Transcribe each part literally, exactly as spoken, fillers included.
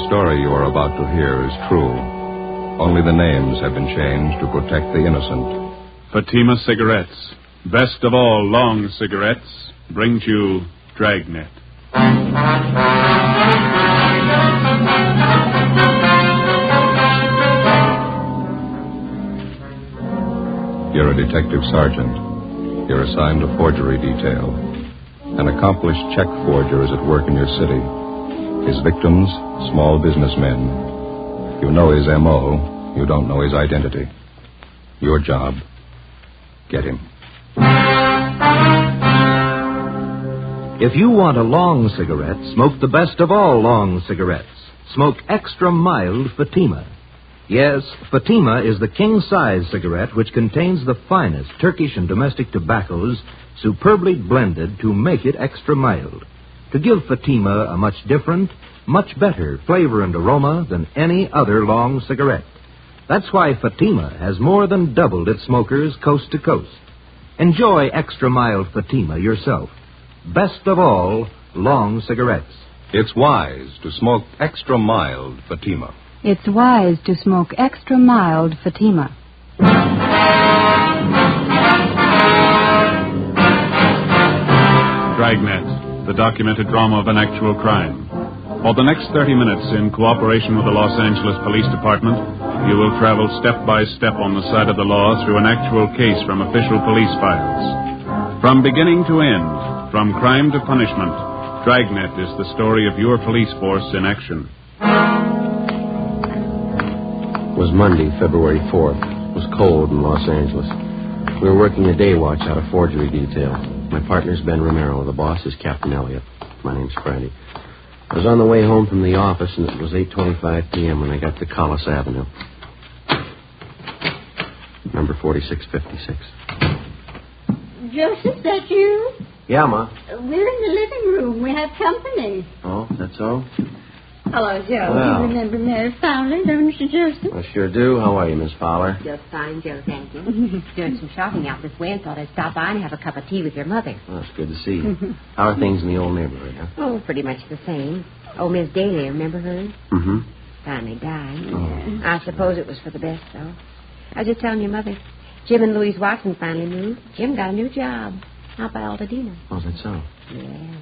story you are about to hear is true. Only the names have been changed to protect the innocent. Fatima Cigarettes, best of all long cigarettes, brings you Dragnet. You're a detective sergeant. You're assigned to forgery detail. An accomplished check forger is at work in your city. His victims, small businessmen. You know his M O. You don't know his identity. Your job, get him. If you want a long cigarette, smoke the best of all long cigarettes. Smoke extra mild Fatima. Yes, Fatima is the king-size cigarette which contains the finest Turkish and domestic tobaccos superbly blended to make it extra mild, to give Fatima a much different, much better flavor and aroma than any other long cigarette. That's why Fatima has more than doubled its smokers coast to coast. Enjoy extra mild Fatima yourself. Best of all, long cigarettes. It's wise to smoke extra mild Fatima. It's wise to smoke extra mild Fatima. Dragnet, the documented drama of an actual crime. For the next thirty minutes, in cooperation with the Los Angeles Police Department, you will travel step by step on the side of the law through an actual case from official police files. From beginning to end, from crime to punishment, Dragnet is the story of your police force in action. It was Monday, February fourth. It was cold in Los Angeles. We were working a day watch out of forgery detail. My partner's Ben Romero. The boss is Captain Elliott. My name's Friday. I was on the way home from the office, and it was eight twenty-five p.m. when I got to Collis Avenue. Number forty-six fifty-six. Joseph, that you? Yeah, Ma. We're in the living room. We have company. Oh, that's all? Hello, Joe. Well. You remember Mary Fowler, don't you, Joseph? I sure do. How are you, Miss Fowler? Just fine, Joe, thank you. Doing some shopping out this way and thought I'd stop by and have a cup of tea with your mother. Well, it's good to see you. How are things in the old neighborhood, huh? Oh, pretty much the same. Oh, Miss Daly, remember her? Mm-hmm. Finally died. Oh. I suppose it was for the best, though. I was just telling your mother. Jim and Louise Watson finally moved. Jim got a new job out by Altadena. Oh, is that so? Yeah.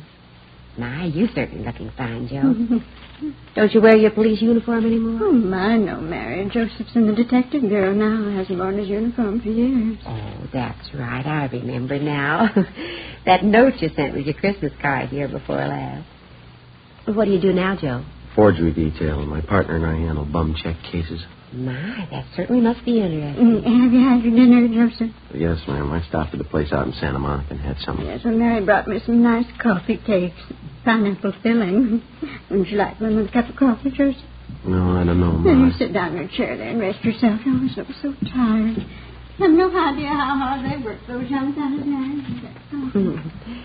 My, you certainly looking fine, Joe. Don't you wear your police uniform anymore? Oh, my, no, Mary. Joseph's in the detective bureau now. Hasn't worn his uniform for years. Oh, that's right. I remember now. That note you sent with your Christmas card here before last. What do you do now, Joe? Forgery detail. My partner and I handle bum check cases. My, that certainly must be interesting. Mm, have you had your dinner, Joseph? Yes, ma'am. I stopped at a place out in Santa Monica and had some. Yes, well, Mary brought me some nice coffee cakes. Pineapple filling. Would you like one with a cup of coffee, Joseph? No, I don't know, Ma. Well, you sit down in your chair there and rest yourself. You always look so tired. You have no idea how hard they work, those young fellas, Mary.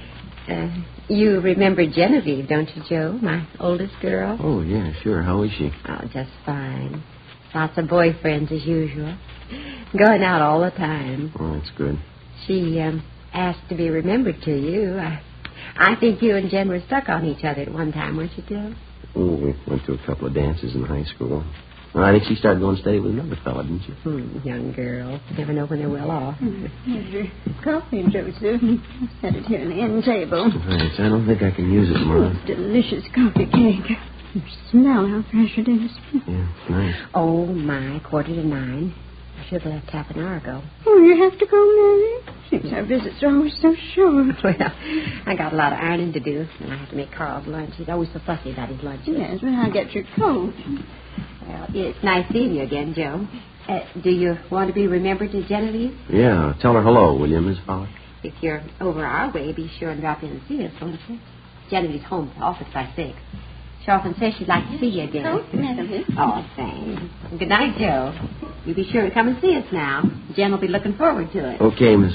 Uh, you remember Genevieve, don't you, Joe? My oldest girl? Oh, yeah, sure. How is she? Oh, just fine. Lots of boyfriends, as usual. Going out all the time. Oh, that's good. She um, asked to be remembered to you. I, I think you and Jen were stuck on each other at one time, weren't you, Joe? Oh, we went to a couple of dances in high school. Well, I think she started going steady with another fella, didn't she? Hmm, young girl. Never know when they're well off. Here's your coffee, Joseph. I've set it here on the end table. Thanks. I don't think I can use it, Ma. Delicious coffee cake. You smell how fresh it is. Yeah, it's nice. Oh, my, quarter to nine. I should have left half an hour ago. Oh, you have to go, Mary? Seems our visits are always so short. Well, I got a lot of ironing to do, and I have to make Carl's lunch. He's always so fussy about his lunch. Yes, well, I'll get your coat. Well, it's nice seeing you again, Joe. Uh, do you want to be remembered to Genevieve? Yeah, tell her hello, will you, Miss Fowler? If you're over our way, be sure and drop in and see us, won't you? Genevieve's home at the office by six. She often says she'd like to see you again. Oh, Melanie. Oh, thanks. Good night, Joe. You be sure to come and see us now. Jen will be looking forward to it. Okay, Miss